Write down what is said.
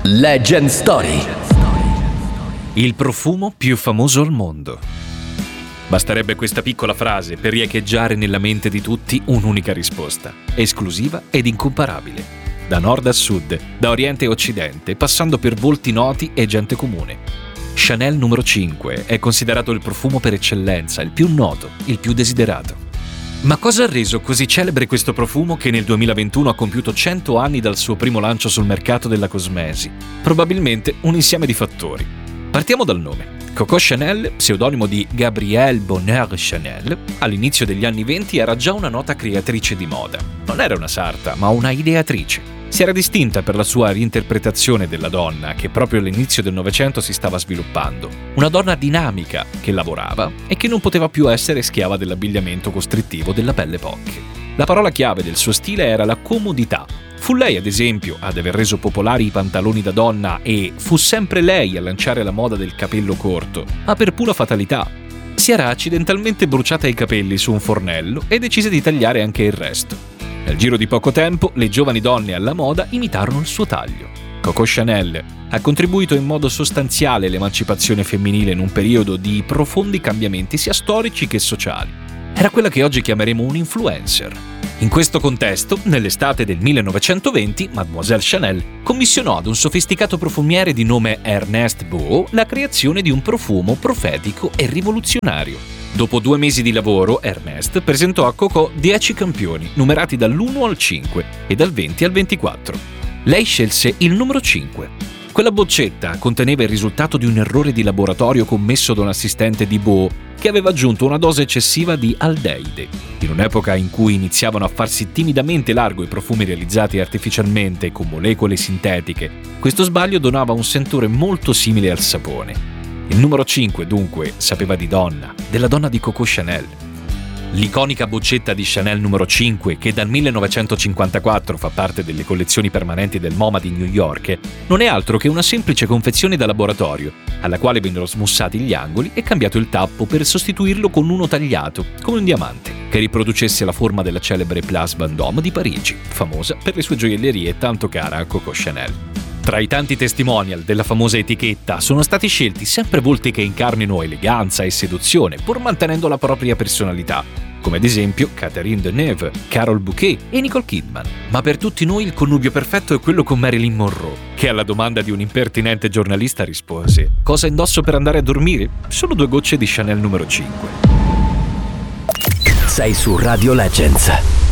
Legend Story. Il profumo più famoso al mondo. Basterebbe questa piccola frase per riecheggiare nella mente di tutti un'unica risposta, esclusiva ed incomparabile. Da nord a sud, da oriente a occidente, passando per volti noti e gente comune. Chanel numero 5 è considerato il profumo per eccellenza, il più noto, il più desiderato. Ma cosa ha reso così celebre questo profumo che nel 2021 ha compiuto 100 anni dal suo primo lancio sul mercato della cosmesi? Probabilmente un insieme di fattori. Partiamo dal nome. Coco Chanel, pseudonimo di Gabrielle Bonheur Chanel, all'inizio degli anni '20 era già una nota creatrice di moda. Non era una sarta, ma una ideatrice. Si era distinta per la sua reinterpretazione della donna che proprio all'inizio del Novecento si stava sviluppando. Una donna dinamica, che lavorava e che non poteva più essere schiava dell'abbigliamento costrittivo della Belle Époque. La parola chiave del suo stile era la comodità. Fu lei, ad esempio, ad aver reso popolari i pantaloni da donna e fu sempre lei a lanciare la moda del capello corto, ma per pura fatalità. Si era accidentalmente bruciata i capelli su un fornello e decise di tagliare anche il resto. Nel giro di poco tempo, le giovani donne alla moda imitarono il suo taglio. Coco Chanel ha contribuito in modo sostanziale all'emancipazione femminile in un periodo di profondi cambiamenti sia storici che sociali. Era quella che oggi chiameremo un influencer. In questo contesto, nell'estate del 1920, Mademoiselle Chanel commissionò ad un sofisticato profumiere di nome Ernest Beau la creazione di un profumo profetico e rivoluzionario. Dopo 2 mesi di lavoro, Ernest presentò a Coco 10 campioni, numerati dall'1 al 5 e dal 20 al 24. Lei scelse il numero 5. Quella boccetta conteneva il risultato di un errore di laboratorio commesso da un assistente di Beau che aveva aggiunto una dose eccessiva di aldeide. In un'epoca in cui iniziavano a farsi timidamente largo i profumi realizzati artificialmente con molecole sintetiche, questo sbaglio donava un sentore molto simile al sapone. Il numero 5, dunque, sapeva di donna, della donna di Coco Chanel. L'iconica boccetta di Chanel numero 5, che dal 1954 fa parte delle collezioni permanenti del MoMA di New York, non è altro che una semplice confezione da laboratorio, alla quale vennero smussati gli angoli e cambiato il tappo per sostituirlo con uno tagliato, come un diamante, che riproducesse la forma della celebre Place Vendôme di Parigi, famosa per le sue gioiellerie tanto cara a Coco Chanel. Tra i tanti testimonial della famosa etichetta sono stati scelti sempre volti che incarnino eleganza e seduzione, pur mantenendo la propria personalità, come ad esempio Catherine Deneuve, Carol Bouquet e Nicole Kidman. Ma per tutti noi il connubio perfetto è quello con Marilyn Monroe, che alla domanda di un impertinente giornalista rispose: «Cosa indosso per andare a dormire? Sono 2 gocce di Chanel numero 5». Sei su Radio Legends.